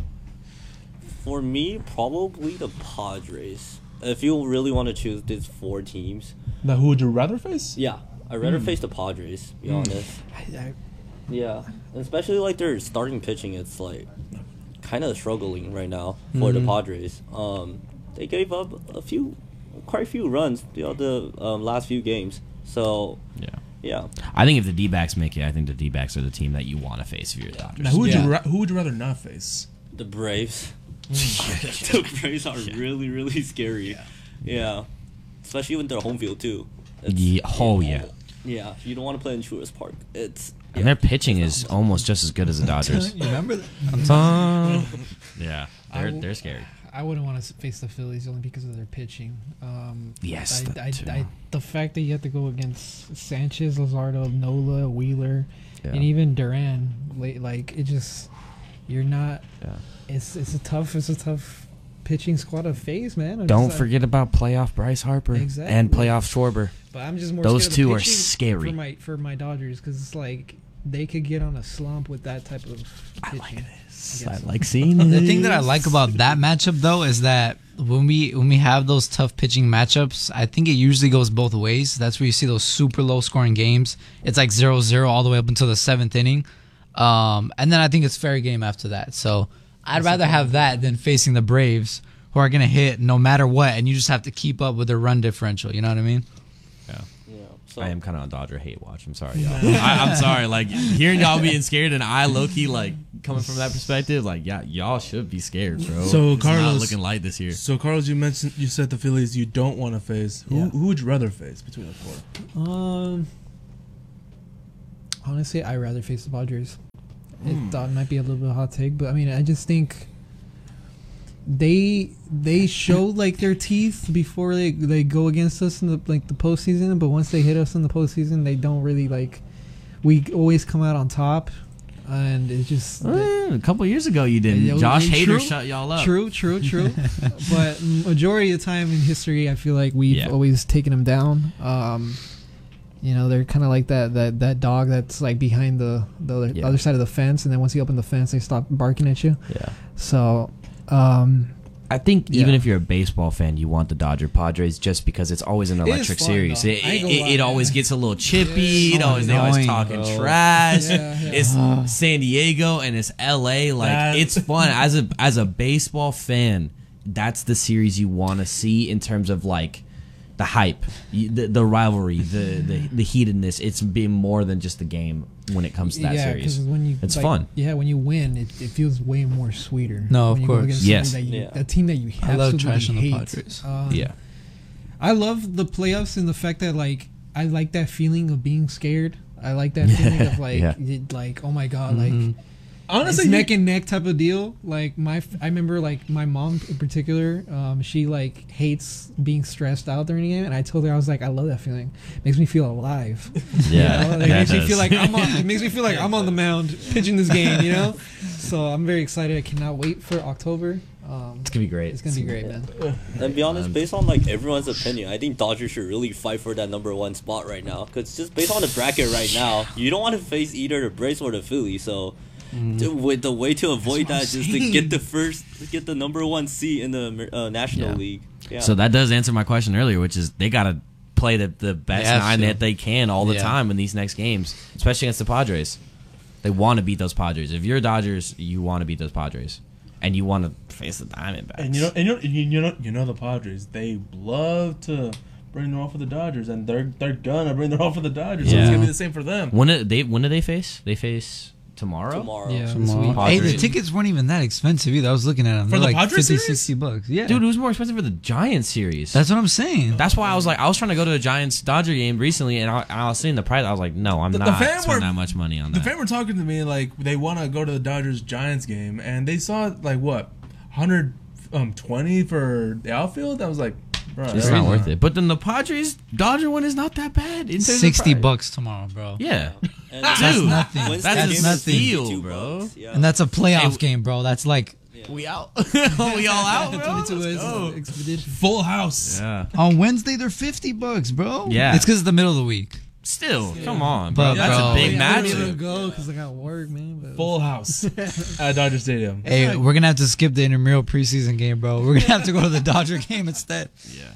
Speaker 4: For me, probably the Padres. If you really want to choose these four teams,
Speaker 2: Now, who would you rather face?
Speaker 4: yeah, I'd rather face the Padres. To be honest.
Speaker 3: I, I,
Speaker 4: Yeah, and especially like their starting pitching, it's like kind of struggling right now for the Padres. Um, they gave up a few, quite a few runs you know, the um, last few games. So
Speaker 5: Yeah.
Speaker 4: yeah,
Speaker 5: I think if the D-backs make it, I think the D-backs are the team that you want to face if you're a Dodgers.
Speaker 2: Now, who would
Speaker 1: Yeah.
Speaker 2: you ra- who would you rather not face?
Speaker 4: the Braves. the Braves are really really scary. Yeah, especially when they're home field too. It's-
Speaker 5: Yeah, oh yeah,
Speaker 4: yeah, you don't want to play in Truist Park. It's
Speaker 5: and their pitching is almost just as good as the Dodgers.
Speaker 1: You remember that?
Speaker 5: Yeah,
Speaker 3: I
Speaker 5: they're
Speaker 3: w-
Speaker 5: they're scary.
Speaker 3: I wouldn't want to face the Phillies only because of their pitching. Um,
Speaker 5: Yes,
Speaker 3: I,
Speaker 5: that
Speaker 3: I,
Speaker 5: too.
Speaker 3: I, the fact that you have to go against Sanchez, Lazardo, Nola, Wheeler,
Speaker 5: Yeah.
Speaker 3: and even Duran, like, like it just you're not.
Speaker 5: Yeah.
Speaker 3: It's it's a tough it's a tough pitching squad to face, man. I'm
Speaker 5: Don't
Speaker 3: just,
Speaker 5: forget about playoff Bryce Harper
Speaker 3: Exactly.
Speaker 5: and playoff Schwarber.
Speaker 3: But I'm just more.
Speaker 5: Those
Speaker 3: scared of
Speaker 5: two are
Speaker 3: pitching
Speaker 5: scary.
Speaker 3: for my for my Dodgers because it's like they could get on a slump with that type of pitching.
Speaker 5: I like this.
Speaker 3: guess
Speaker 5: I
Speaker 3: so.
Speaker 5: like seeing
Speaker 1: The
Speaker 5: this.
Speaker 1: thing that I like about that matchup though is that when we when we have those tough pitching matchups, I think it usually goes both ways. That's where you see those super low scoring games. It's like zero zero all the way up until the seventh inning. Um, and then I think it's fair game after that. So I'd rather have that than facing the Braves who are going to hit no matter what, and you just have to keep up with their run differential. You know what I mean?
Speaker 5: Yeah.
Speaker 4: yeah. So
Speaker 5: I am kind of on Dodger hate watch. I'm sorry, y'all. I, I'm sorry. Like hearing y'all being scared, and I low key like coming from that perspective. Like, yeah, y'all should be scared, bro.
Speaker 2: So,
Speaker 5: It's not
Speaker 2: Carlos-
Speaker 5: looking light this year.
Speaker 2: So, Carlos, you mentioned you said the Phillies you don't want to face. Who
Speaker 3: Yeah.
Speaker 2: who would you rather face between the four?
Speaker 3: Um, honestly, I'd rather face the Padres. It that might be a little bit of a hot take, but I mean, I just think they they show like their teeth before they they go against us in the like the postseason. But once they hit us in the postseason, they don't really like. We always come out on top, and it's just.
Speaker 5: Uh, a couple years ago, you didn't.
Speaker 3: Yeah,
Speaker 5: Josh
Speaker 3: true,
Speaker 5: Hader shut y'all up.
Speaker 3: True, true, true. But majority of the time in history, I feel like we've
Speaker 5: Yeah.
Speaker 3: always taken them down. Um, you know, they're kind of like that, that that dog that's like behind the the other,
Speaker 5: Yeah.
Speaker 3: other side of the fence, and then once you open the fence, they stop barking at you.
Speaker 5: Yeah.
Speaker 3: So, um,
Speaker 5: I think even
Speaker 3: Yeah.
Speaker 5: if you're a baseball fan, you want the Dodger Padres just because it's always an
Speaker 3: is
Speaker 5: electric
Speaker 3: fun,
Speaker 5: series.
Speaker 3: though.
Speaker 5: It,
Speaker 3: I ain't
Speaker 5: it,
Speaker 3: gonna
Speaker 5: it,
Speaker 3: lie,
Speaker 5: it always
Speaker 3: yeah.
Speaker 5: gets a little chippy.
Speaker 1: so
Speaker 5: It always, they always
Speaker 1: annoying,
Speaker 5: talking
Speaker 1: bro.
Speaker 5: trash.
Speaker 3: Yeah, yeah.
Speaker 5: It's San Diego and it's L A. Like
Speaker 2: That-
Speaker 5: it's fun as a as a baseball fan. That's the series you want to see in terms of like the hype, you- the, the rivalry, the, the the heatedness. It's been more than just the game when it comes to that
Speaker 3: yeah,
Speaker 5: series.
Speaker 3: because when you
Speaker 5: It's
Speaker 3: like,
Speaker 5: fun.
Speaker 3: Yeah, when you win, it, it feels way more sweeter.
Speaker 1: No,
Speaker 3: when
Speaker 1: of
Speaker 3: you go
Speaker 1: course.
Speaker 3: against
Speaker 5: Yes.
Speaker 3: somebody That you,
Speaker 4: Yeah.
Speaker 3: A team that you
Speaker 1: I love
Speaker 3: absolutely
Speaker 1: trash on the
Speaker 3: hate.
Speaker 1: Padres.
Speaker 3: Um,
Speaker 5: Yeah.
Speaker 3: I love the playoffs and the fact that like I like that feeling of being scared. I like that feeling of like
Speaker 5: Yeah.
Speaker 3: it, like oh my god,
Speaker 1: Mhm.
Speaker 3: like
Speaker 2: Honestly,
Speaker 3: it's
Speaker 2: you-
Speaker 3: neck and neck type of deal. Like my, f- I remember like my mom in particular. Um, she like hates being stressed out during the game, and I told her I was like, I love that feeling. It makes me feel alive.
Speaker 5: Yeah,
Speaker 3: You know? Like,
Speaker 5: that
Speaker 3: it makes me
Speaker 5: does.
Speaker 3: feel like I'm on. It makes me feel like I'm on the mound pitching this game. You know, so I'm very excited. I cannot wait for October. Um,
Speaker 5: It's gonna be great.
Speaker 3: it's gonna be great, man.
Speaker 4: And be honest,
Speaker 5: Um,
Speaker 4: based on like everyone's opinion, I think Dodgers should really fight for that number one spot right now. Because just based on the bracket right now, you don't want to face either the Braves or the Phillies. So, to- with the way to avoid that,
Speaker 1: That's what
Speaker 4: just
Speaker 1: I'm
Speaker 4: to
Speaker 1: saying.
Speaker 4: get the first, get the number one seat in the Amer- uh, National
Speaker 5: Yeah.
Speaker 4: League. Yeah.
Speaker 5: So that does answer my question earlier, which is they gotta play the, the best
Speaker 1: They have
Speaker 5: nine
Speaker 1: to.
Speaker 5: that they can all the
Speaker 1: Yeah.
Speaker 5: time in these next games, especially against the Padres. They want to beat those Padres. If you're Dodgers, you want to beat those Padres, and you want to face the Diamondbacks.
Speaker 2: And you know, and you know, you know, you know the Padres. They love to bring them off for the Dodgers, and they're they're gonna bring them off for the Dodgers. So
Speaker 5: Yeah.
Speaker 2: it's gonna be the same for them.
Speaker 5: when do they when do they face? They face tomorrow.
Speaker 4: tomorrow.
Speaker 3: Yeah.
Speaker 1: Tomorrow.
Speaker 3: Sweet.
Speaker 1: Hey, the
Speaker 5: Padres.
Speaker 1: tickets weren't even that expensive either. I was looking at them.
Speaker 2: For
Speaker 1: They're
Speaker 2: the
Speaker 1: like
Speaker 2: Padres
Speaker 1: fifty,
Speaker 2: series?
Speaker 1: sixty bucks. Yeah.
Speaker 5: Dude, it was more expensive for the Giants series.
Speaker 1: That's what I'm saying.
Speaker 5: That's why I was like, I was trying to go to a Giants Dodger game recently, and I, I was seeing the price. I was like, no, I'm
Speaker 2: The- the
Speaker 5: not
Speaker 2: fan
Speaker 5: spending
Speaker 2: were-
Speaker 5: that much money on
Speaker 2: The
Speaker 5: that.
Speaker 2: fan were talking to me like they want to go to the Dodgers Giants game, and they saw like what one hundred twenty for the outfield. I was like, bro,
Speaker 5: It's
Speaker 2: that's
Speaker 5: not worth it. But then the Padres Dodger one is not that bad. in terms of
Speaker 1: sixty
Speaker 5: price.
Speaker 1: bucks tomorrow, bro.
Speaker 5: Yeah.
Speaker 4: And
Speaker 1: That's
Speaker 5: Dude,
Speaker 1: nothing.
Speaker 4: Wednesday's
Speaker 5: That
Speaker 4: game
Speaker 5: is
Speaker 4: is
Speaker 1: nothing.
Speaker 5: steal,
Speaker 4: fifty-two
Speaker 5: bro.
Speaker 4: bucks, yeah.
Speaker 1: And that's a playoff
Speaker 5: Hey,
Speaker 1: game, bro. That's like
Speaker 4: Yeah.
Speaker 5: We out. we all out, bro.
Speaker 3: twenty-two
Speaker 5: Let's
Speaker 3: is
Speaker 5: go.
Speaker 3: expedition.
Speaker 2: full house.
Speaker 5: Yeah.
Speaker 1: on Wednesday they're fifty bucks, bro.
Speaker 5: Yeah.
Speaker 1: It's because it's the middle of the week.
Speaker 5: Still, come on, bro.
Speaker 1: But,
Speaker 5: That's
Speaker 1: bro,
Speaker 5: a big
Speaker 3: I didn't even
Speaker 5: matchup.
Speaker 3: go because I got work, man. But
Speaker 2: Full house at Dodger Stadium.
Speaker 1: Hey, we're gonna have to skip the intramural preseason game, bro. We're gonna have to go to the Dodger game instead.
Speaker 5: Yeah.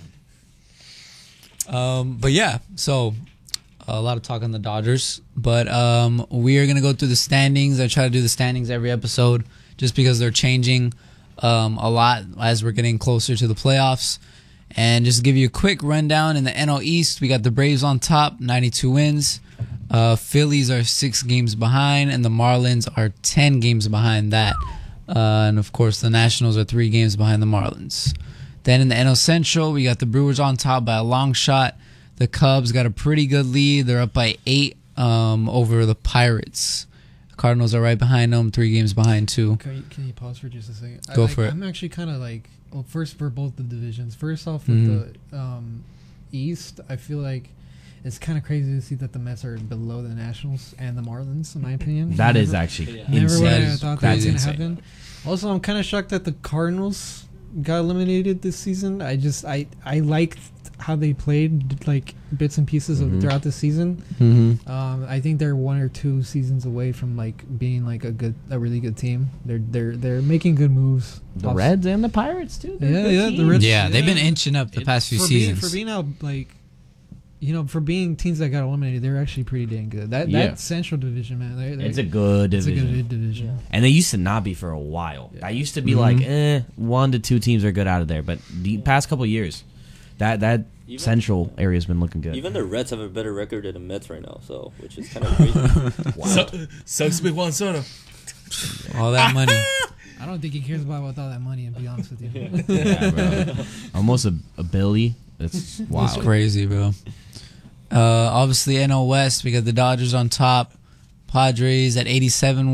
Speaker 1: Um, but yeah, so a lot of talk on the Dodgers, but um, we are gonna go through the standings. I try to do the standings every episode, just because they're changing um, a lot as we're getting closer to the playoffs. And just to give you a quick rundown in the N L East, we got the Braves on top, ninety-two wins. Uh, Phillies are six games behind, and the Marlins are ten games behind that. Uh, and of course, the Nationals are three games behind the Marlins. Then in the N L Central, we got the Brewers on top by a long shot. The Cubs got a pretty good lead. They're up by eight um, over the Pirates. The Cardinals are right behind them, three games behind too.
Speaker 3: Can you, can you pause for just a second? I,
Speaker 1: Go
Speaker 3: like,
Speaker 1: for it.
Speaker 3: I'm actually kind of like, well, first for both the divisions. First off, with
Speaker 1: Mhm.
Speaker 3: the um, East, I feel like it's kind of crazy to see that the Mets are below the Nationals and the Marlins, in my opinion.
Speaker 5: That is
Speaker 3: Never-
Speaker 5: actually
Speaker 4: Yeah.
Speaker 3: Never
Speaker 5: insane.
Speaker 3: would
Speaker 1: That
Speaker 3: have
Speaker 1: is
Speaker 3: thought that was
Speaker 1: crazy
Speaker 3: going to
Speaker 1: insane.
Speaker 3: happen. Also, I'm kind of shocked that the Cardinals got eliminated this season. I just, I, I liked how they played, like bits and pieces
Speaker 5: Mhm.
Speaker 3: of throughout the season.
Speaker 1: Mm-hmm.
Speaker 3: Um, I think they're one or two seasons away from like being like a good, a really good team. They're they're they're making good moves.
Speaker 5: The
Speaker 3: Off-
Speaker 5: Reds and the Pirates too. They're
Speaker 3: Yeah,
Speaker 5: good
Speaker 3: yeah, the
Speaker 5: teams.
Speaker 3: Reds-
Speaker 1: Yeah, they've been
Speaker 3: Yeah.
Speaker 1: inching up the
Speaker 5: It-
Speaker 1: past few
Speaker 3: for being
Speaker 1: seasons.
Speaker 3: for being out like, you know, for being teams that got eliminated, they're actually pretty dang good. That
Speaker 5: Yeah.
Speaker 3: that Central Division, man, they, they,
Speaker 5: It's a good
Speaker 3: it's a
Speaker 5: division.
Speaker 3: good division.
Speaker 4: Yeah.
Speaker 5: And they used to not be for a while.
Speaker 3: Yeah.
Speaker 5: I used to be
Speaker 1: Mhm.
Speaker 5: like, eh, one to two teams are good out of there. But the past couple years, that that
Speaker 4: Even-
Speaker 5: central area's been looking good.
Speaker 4: Even the Reds have a better record than the Mets right now, so which is kind of crazy.
Speaker 2: So, sucks to be Juan Soto.
Speaker 1: All that money.
Speaker 3: I don't think he cares about with all that money. And be honest with you,
Speaker 5: yeah, bro. Almost a, a Billy. That's wild.
Speaker 1: It's crazy, bro. Uh, obviously, N L West, we got the Dodgers on top. Padres at eighty-seven